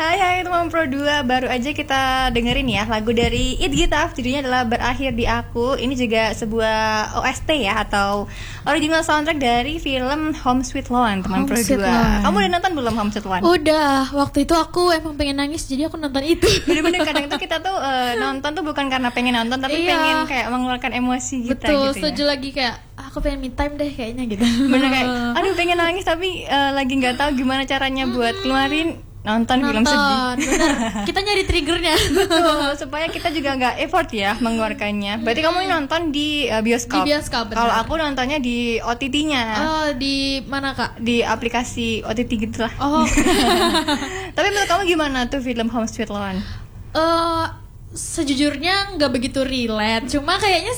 Hai teman Pro 2, baru aja kita dengerin ya lagu dari It Gitaf, judulnya adalah Berakhir di Aku. Ini juga sebuah OST ya, atau original soundtrack dari film Home Sweet Loan, teman Pro 2. Kamu udah nonton belum Home Sweet Loan? Udah, waktu itu aku emang pengen nangis, jadi aku nonton itu. Bener-bener kadang tuh kita tuh nonton tuh bukan karena pengen nonton, tapi pengen kayak mengeluarkan emosi kita. Betul, gitu setuju ya. Lagi kayak aku pengen me time deh kayaknya gitu. Bener kayak, aduh pengen nangis tapi lagi nggak tahu gimana caranya buat keluarin. Nonton film sedih. Bener. Kita nyari triggernya. Betul, supaya kita juga nggak effort ya mengeluarkannya. Berarti kamu nonton di bioskop. Di bioskop, benar. Kalau aku nontonnya di OTT-nya. Oh, di mana Kak? Di aplikasi OTT gitu lah. Oh. Tapi menurut kamu gimana tuh film Home Sweet Loan? Sejujurnya nggak begitu relate, cuma kayaknya